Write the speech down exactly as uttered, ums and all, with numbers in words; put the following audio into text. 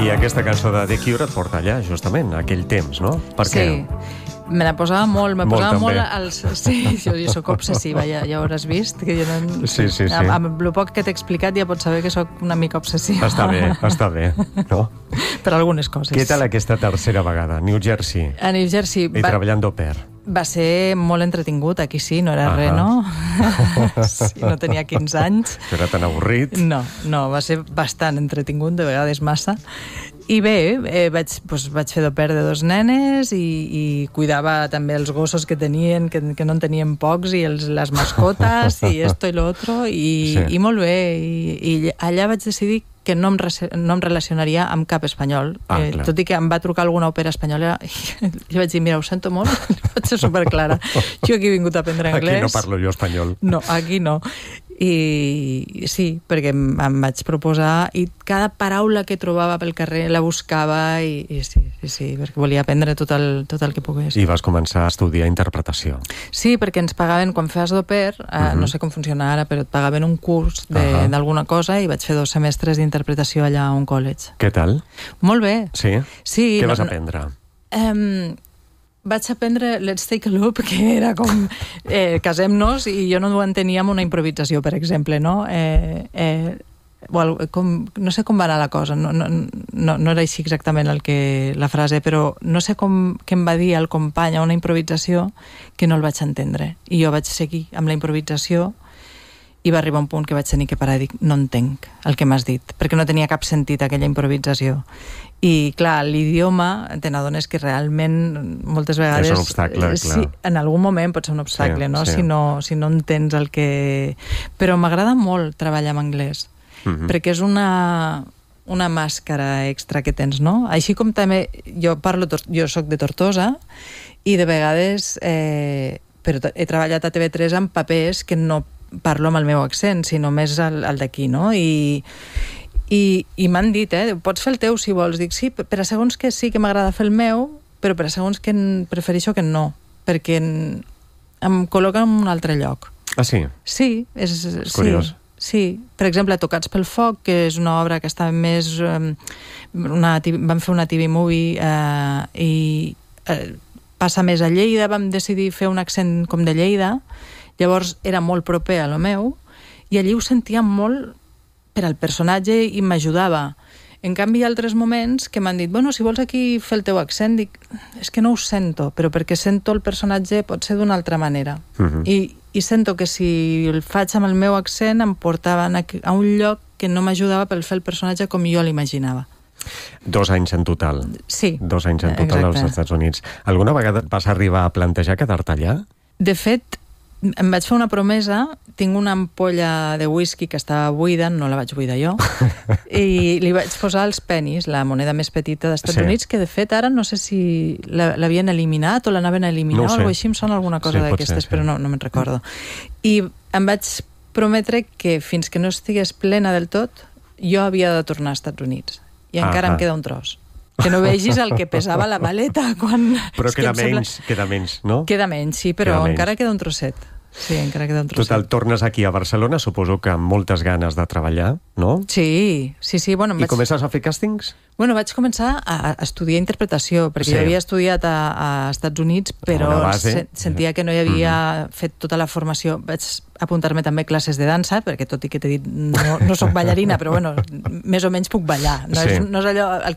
I aquesta cançó de The Cure et porta allà, justament, a aquell temps, no? Per què? Sí. Me la posava molt, me Molt, posava també. molt als... Sí, jo, jo soc obsessiva, ja, ja ho hauràs vist. Que jo no... Sí, sí, sí. Amb, amb el poc que t'he explicat ja pots saber que soc una mica obsessiva. Està bé, està bé, no? Per algunes coses. Què tal aquesta tercera vegada? New Jersey. A New Jersey... I va... treballant d'au pair. Va ser molt entretingut, aquí sí, no era uh-huh. res, no? Sí, no tenia quinze anys. No era tan avorrit. No, no, va ser bastant entretingut, de vegades massa. I bé, eh, vaig, doncs, vaig fer d'au pair de dos nenes i, i cuidava també els gossos que tenien, que, que no en tenien pocs, i els, les mascotes, i esto i lo otro, i, sí. i molt bé. I, I allà vaig decidir que no em, no em relacionaria amb cap espanyol. Ah, eh, tot i que em va trucar alguna au pair espanyola, jo vaig dir, mira, ho sento molt, vaig ser superclara. Jo aquí he vingut a aprendre anglès. Aquí no parlo jo espanyol. No, aquí no. I sí, perquè em, em vaig proposar, i cada paraula que trobava pel carrer la buscava, i, i sí, sí, sí, perquè volia aprendre tot el, tot el que pogués. I vas començar a estudiar interpretació. Sí, perquè ens pagaven, quan feies d'au pair, eh, uh-huh. no sé com funciona ara, però et pagaven un curs d'alguna uh-huh. cosa, i vaig fer dos semestres d'interpretació allà a un college. Què tal? Molt bé. Sí? Sí. Què no, vas aprendre? Um, vaig aprendre Let's Take a Loop, que era com eh, casem-nos, i jo no ho entenia amb una improvisació, per exemple, no? Eh, eh, well, com, no sé com va anar la cosa, no, no, no, no era així exactament el que, la frase, però no sé com que em va dir el company a una improvisació que no el vaig entendre. I jo vaig seguir amb la improvisació, i va arribar un punt que vaig tenir que parar i dir, no entenc el que m'has dit, perquè no tenia cap sentit aquella improvisació. I clar, l'idioma, te n'adones que realment moltes vegades... És un obstacle, clar. Sí, en algun moment pot ser un obstacle, sí, no? Sí. Si no? Si no entens el que... Però m'agrada molt treballar en anglès, uh-huh. perquè és una, una màscara extra que tens, no? Així com també... Jo parlo... Jo soc de Tortosa, i de vegades... Eh, però he treballat a T V tres amb papers que no parlo amb el meu accent, sinó més el, el d'aquí, no? I, i, i m'han dit, eh, pots fer el teu si vols. Dic, sí, per a segons que sí que m'agrada fer el meu, però per a segons que prefereixo que no, perquè em col·loca en un altre lloc. Ah, sí? Sí, és, és sí, curiós. Sí, per exemple, Tocats pel foc, que és una obra que està més... Eh, una, vam fer una T V movie eh, i eh, passa més a Lleida, vam decidir fer un accent com de Lleida. Llavors era molt proper a lo meu, i allí ho sentia molt per al personatge i m'ajudava. En canvi, hi ha altres moments que m'han dit, bueno, si vols aquí fer el teu accent, dic, és que no ho sento, però perquè sento el personatge pot ser d'una altra manera. Uh-huh. I, I sento que si el faig amb el meu accent em portaven a, a un lloc que no m'ajudava per fer el personatge com jo l'imaginava. Dos anys en total. Sí. Dos anys en total als Estats Units. Alguna vegada vas arribar a plantejar quedar-te allà? De fet, em vaig fer una promesa, tinc una ampolla de whisky que estava buida, no la vaig buidar jo, i li vaig posar els pennies, la moneda més petita dels Estats sí. Units, que de fet ara no sé si l'havien eliminat o l'anaven a eliminar, no o alguna així, em sona alguna cosa sí, d'aquestes, sí. però no, no me'n recordo. I em vaig prometre que fins que no estigués plena del tot, jo havia de tornar als Estats Units. I encara ah, em queda un tros. Que no vegis el que pesava la maleta quan... Però queda menys, sembla... queda menys, no? Queda menys, sí, però encara queda un trosset. Sí, encara queda un trosset. Total, tornes aquí a Barcelona, suposo que amb moltes ganes de treballar, no? Sí, sí, sí. Bueno, I vaig... comences a fer càstings? Bueno, vaig començar a estudiar interpretació, perquè sí. jo havia estudiat a, a Estats Units, però se, sentia que no hi havia mm-hmm. fet tota la formació. Vaig apuntar-me també a classes de dansa, perquè tot i que t'he dit, no, no soc ballarina, però bueno, més o menys puc ballar. No, sí. és, no és allò... El